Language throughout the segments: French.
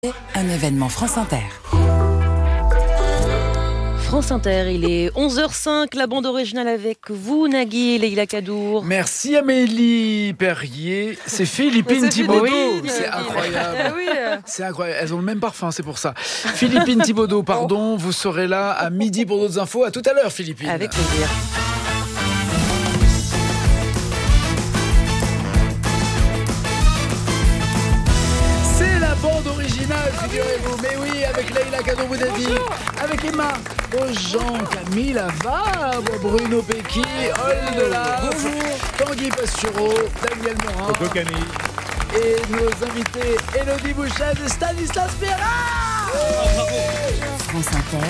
Un événement France Inter. France Inter, il est 11h05, la bande originale avec vous, Nagui et Leïla Kadour. Merci Amélie Perrier. C'est Philippine Thibaudeau. Oui, c'est incroyable. Oui. C'est incroyable. Elles ont le même parfum, c'est pour ça. Philippine Thibaudeau, pardon, vous serez là à midi pour d'autres infos. À tout à l'heure, Philippine. Avec plaisir. C'est la bande originale, figurez-vous. Mais oui, avec Leïla Kadour-Boudadi, avec Emma Aujean, Camille Lavarre, Bruno Pecky, Oldelaf, Tanguy Pastureau, Daniel Morin. Coco Camille. Et nos invités, Élodie Bouchet et Stanislas Perrin. France Inter,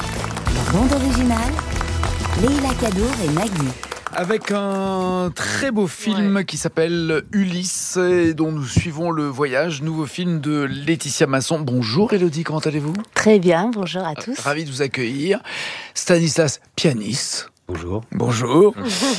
la bande originale, Leïla Kadour et Nagui. Avec un très beau film qui s'appelle Ulysse et dont nous suivons le voyage. Nouveau film de Laetitia Masson. Bonjour Élodie, comment allez-vous ? Très bien, bonjour à tous. Ravi de vous accueillir. Stanislas, pianiste. Bonjour. Bonjour.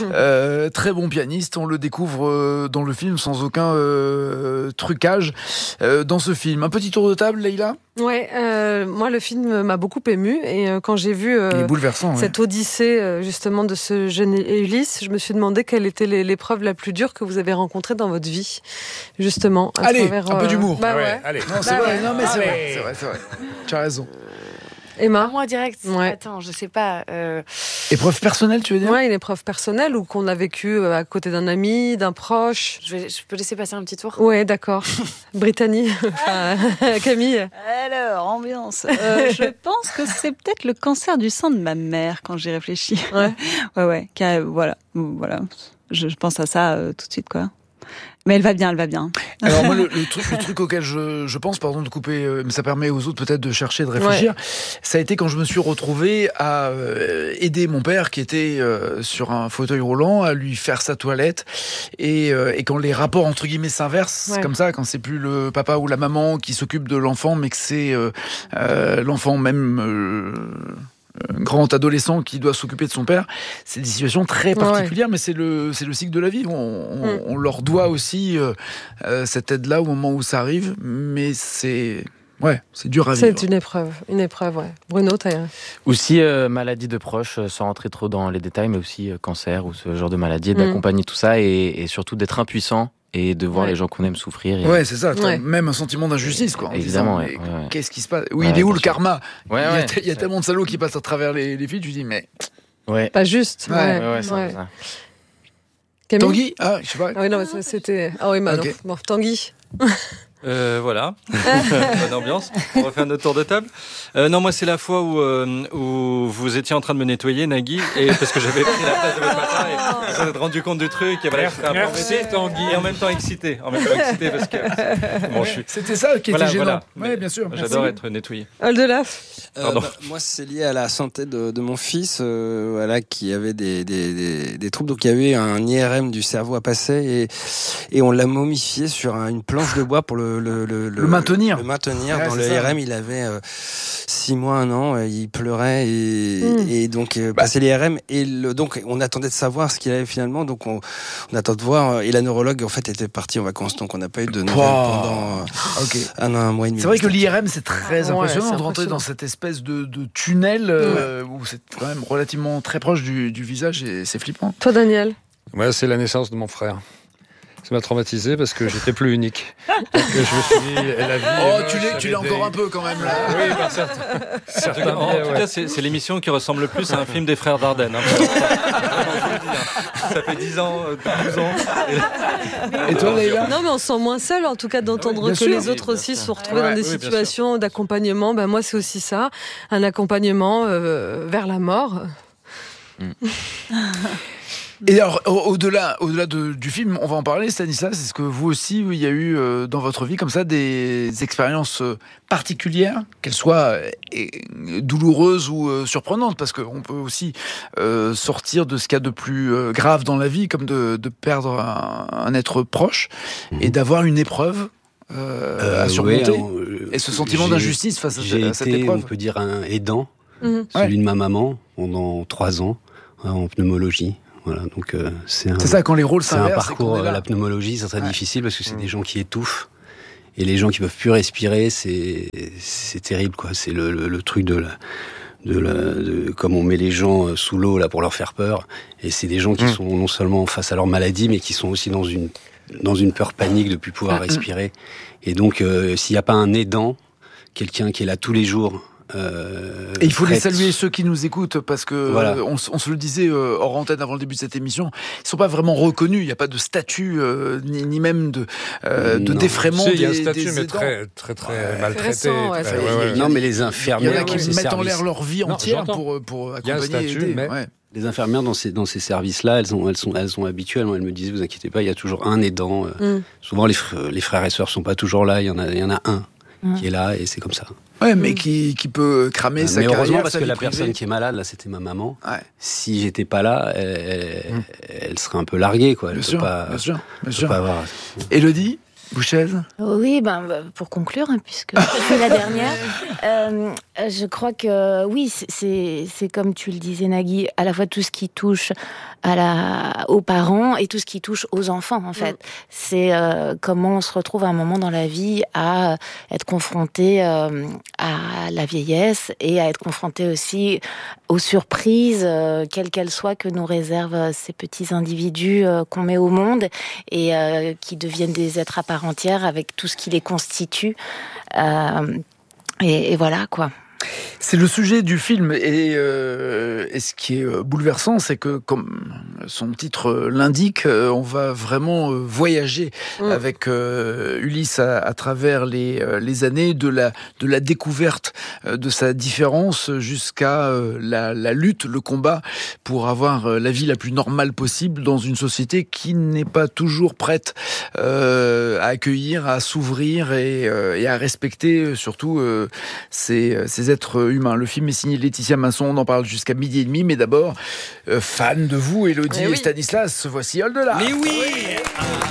Très bon pianiste, on le découvre dans le film sans aucun trucage. Dans ce film, un petit tour de table, Leïla ? Ouais, moi le film m'a beaucoup émue et quand j'ai vu Il est bouleversant, cette odyssée justement de ce jeune Ulysse, je me suis demandé quelle était l'épreuve la plus dure que vous avez rencontrée dans votre vie, justement. Allez, un peu d'humour. Bah ouais. Allez. Non, c'est vrai, non mais c'est vrai. Tu as raison. Emma. Moi direct. Ouais. Attends, je sais pas. Épreuve personnelle, tu veux dire ? Ouais, une épreuve personnelle ou qu'on a vécu à côté d'un ami, d'un proche. Je peux laisser passer un petit tour. Ouais, d'accord. Brittany, Camille. Alors, ambiance. Je pense que c'est peut-être le cancer du sein de ma mère quand j'y réfléchis. Ouais. Voilà. Je pense à ça tout de suite, quoi. Mais elle va bien. Alors moi, le truc auquel je pense, pardon de couper, mais ça permet aux autres peut-être de chercher, de réfléchir, ça a été quand je me suis retrouvé à aider mon père qui était sur un fauteuil roulant, à lui faire sa toilette, et quand les rapports entre guillemets s'inversent, comme ça, quand c'est plus le papa ou la maman qui s'occupe de l'enfant, mais que c'est l'enfant même... grand adolescent qui doit s'occuper de son père, c'est des situations très particulières, mais c'est le cycle de la vie. On leur doit aussi cette aide-là au moment où ça arrive, mais c'est dur à vivre. C'est une épreuve, ouais. Bruno, t'as... Aussi maladie de proches, sans rentrer trop dans les détails, mais aussi cancer ou ce genre de maladie, d'accompagner tout ça et surtout d'être impuissant et de voir les gens qu'on aime souffrir. Ouais, c'est ça. Même un sentiment d'injustice, quoi. Évidemment, qu'est-ce qui se passe ? Oui, il est où le karma ? Il y a ça. tellement de salauds qui passent à travers les fils, tu dis, mais... Pas juste. C'est ça. Camille ? Tanguy ? Ah, je sais pas. Ah oui, non, mais c'était... Ah oui, Manon. Ok. Bon, Tanguy. Voilà, bonne ambiance. On refait un autre tour de table. Non, moi c'est la fois où vous étiez en train de me nettoyer, Nagui, et parce que j'avais pris la place de votre papa et vous êtes rendu compte du truc. Et voilà, Merci Tanguy. Et en même temps excité parce que C'était ça qui était gênant. Voilà. Oui, bien sûr. J'adore être nettoyé. Oldelaf. Moi, c'est lié à la santé de mon fils, qui avait des troubles. Donc, il y avait un IRM du cerveau à passer et on l'a momifié sur une planche de bois pour le maintenir. Le maintenir. Dans le IRM, il avait 6 mois, 1 an, il pleurait et donc passé l'IRM donc on attendait de savoir ce qu'il avait finalement. Donc on attend de voir et la neurologue en fait était partie en vacances, donc on n'a pas eu de nouvelles pendant un mois et demi. C'est vrai que l'IRM c'est très impressionnant de rentrer impressionnant. dans cette espèce de tunnel où c'est quand même relativement très proche du visage et c'est flippant. Toi, Daniel. Moi, c'est la naissance de mon frère. Ça m'a traumatisé parce que j'étais plus unique. Donc je me suis dit, la vie. Tu l'es encore un peu quand même là. Oui, par certains. En tout cas, c'est l'émission qui ressemble le plus à un film des frères Dardenne. Ça fait 10 ans, 12 ans. Et toi, Leïla ? Non, mais on se sent moins seul, en tout cas, d'entendre bien que sûr. les autres aussi se sont retrouvés dans des bien situations d'accompagnement. Ben, moi, c'est aussi ça, un accompagnement vers la mort. Et alors, au-delà du film, on va en parler, Stanislas. Est-ce que vous aussi, il y a eu dans votre vie comme ça des expériences particulières, qu'elles soient douloureuses ou surprenantes, parce qu'on peut aussi sortir de ce qu'il y a de plus grave dans la vie, comme de perdre un être proche, et d'avoir une épreuve à surmonter. Et ce sentiment d'injustice face à cette épreuve. On peut dire un aidant, Mhm. celui de ma maman, pendant 3 ans, en pneumologie. Voilà, donc c'est ça, quand les rôles c'est un s'inversent. parcours, la pneumologie, c'est très difficile parce que c'est des gens qui étouffent. Et les gens qui peuvent plus respirer, c'est terrible, quoi. C'est le truc de comme on met les gens sous l'eau là pour leur faire peur. Et c'est des gens qui sont non seulement face à leur maladie, mais qui sont aussi dans une peur panique de plus pouvoir respirer. Et donc, s'il n'y a pas un aidant, quelqu'un qui est là tous les jours. Et il faut les saluer, ceux qui nous écoutent, parce que voilà. on se le disait hors antenne avant le début de cette émission, ils ne sont pas vraiment reconnus, il n'y a pas de statut, ni même de défraiement des aidants. Il y a un statut, mais très maltraité. Non, mais les infirmières... Il y en a qui mettent en l'air leur vie entière pour accompagner et aider. Les infirmières dans ces services-là, elles sont habituelles. Elles me disaient, vous inquiétez pas, il y a toujours un aidant. Souvent, les frères et sœurs sont pas toujours là. Il y en a un qui est là, et c'est comme ça. Ouais, mais qui peut cramer sa carrière. Mais heureusement, parce que la personne qui est malade, là, c'était ma maman. Ouais. Si j'étais pas là, elle serait un peu larguée, quoi. Bien sûr. Pas avoir... Élodie Bouchez. Oui, pour conclure, puisque je suis la dernière, je crois que oui, c'est comme tu le disais, Nagui, à la fois tout ce qui touche aux parents et tout ce qui touche aux enfants, en fait. C'est comment on se retrouve à un moment dans la vie à être confronté à la vieillesse et à être confronté aussi aux surprises, quelles qu'elles soient, que nous réservent ces petits individus qu'on met au monde et qui deviennent des êtres à part entière avec tout ce qui les constitue. Et voilà, quoi. C'est le sujet du film et ce qui est bouleversant, c'est que comme son titre l'indique, on va vraiment voyager avec Ulysse à travers les années de la découverte de sa différence jusqu'à la lutte, le combat pour avoir la vie la plus normale possible dans une société qui n'est pas toujours prête à accueillir, à s'ouvrir et à respecter surtout ces êtres humains. Le film est signé Laetitia Masson, on en parle jusqu'à 12h30, mais d'abord, fan de vous, Élodie et Stanislas, voici Au-delà. Mais oui.